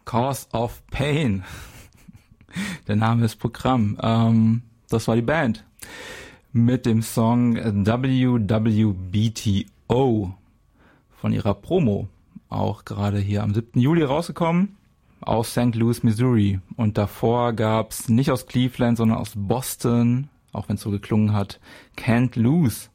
Cause of Pain. Der Name ist Programm. Das war die Band mit dem Song WWBTO von ihrer Promo. Auch gerade hier am 7. Juli rausgekommen aus St. Louis, Missouri. Und davor gab's nicht aus Cleveland, sondern aus Boston, auch wenn es so geklungen hat, Can't Lose.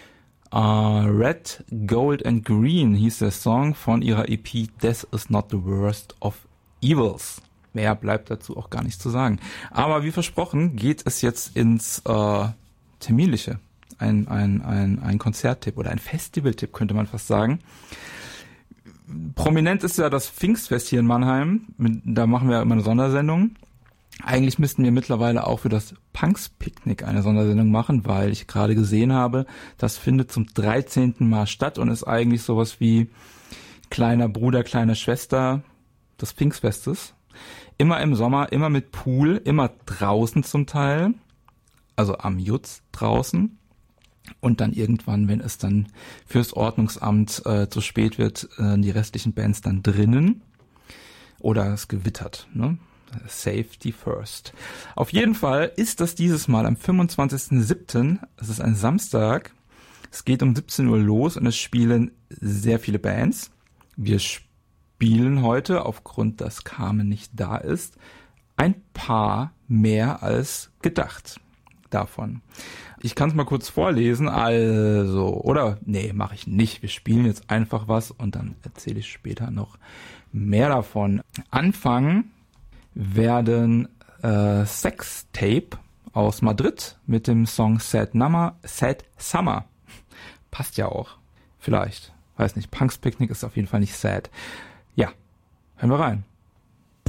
Red, Gold and Green hieß der Song von ihrer EP Death is Not the Worst of Evils. Mehr bleibt dazu auch gar nicht zu sagen. Aber wie versprochen geht es jetzt ins Terminliche. Ein Konzerttipp oder ein Festivaltipp könnte man fast sagen. Prominent ist ja das Pfingstfest hier in Mannheim. Da machen wir ja immer eine Sondersendung. Eigentlich müssten wir mittlerweile auch für das Punks-Picknick eine Sondersendung machen, weil ich gerade gesehen habe, das findet zum 13. Mal statt und ist eigentlich sowas wie kleiner Bruder, kleine Schwester des Pfingstfestes. Immer im Sommer, immer mit Pool, immer draußen zum Teil, also am Jutz draußen. Und dann irgendwann, wenn es dann fürs Ordnungsamt zu spät wird, die restlichen Bands dann drinnen. Oder es gewittert, ne? Safety first. Auf jeden Fall ist das dieses Mal am 25.07. Es ist ein Samstag. Es geht um 17 Uhr los und es spielen sehr viele Bands. Wir spielen heute, aufgrund, dass Carmen nicht da ist, ein paar mehr als gedacht davon. Ich kann es mal kurz vorlesen, mache ich nicht. Wir spielen jetzt einfach was und dann erzähle ich später noch mehr davon. Anfangen werden Sextape aus Madrid mit dem Song Sad Summer. Passt ja auch. Vielleicht. Weiß nicht. Punks Picknick ist auf jeden Fall nicht sad. Ja, hören wir rein.